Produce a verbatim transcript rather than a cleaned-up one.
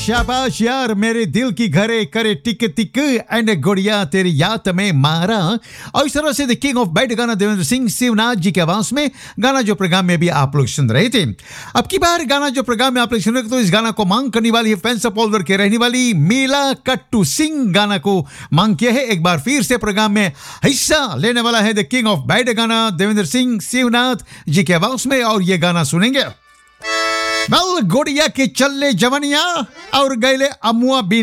शाबाश यार मेरे दिल की घरे करे टिक टिक एंड गुड़िया तेरी याद में मारा। और इस तरह से द किंग ऑफ बैड गाना देवेंद्र सिंह शिवनाथ जी के आवाज में गाना जो प्रोग्राम में भी आप लोग सुन रहे थे। अब की बार गाना जो प्रोग्राम में आप लोग सुन रहे थे तो इस गाना को मांग करने वाली है फैंस ऑफ ऑल के रहने वाली मीला कट्टू सिंह गाना को मांग किया है। एक बार फिर से प्रोग्राम में हिस्सा लेने वाला है द किंग ऑफ बैड गाना देवेंद्र सिंह शिवनाथ जी के आवाज में और ये गाना सुनेंगे। वेल गोड़िया के चल्ले जवनिया और गैले अमुआ बिन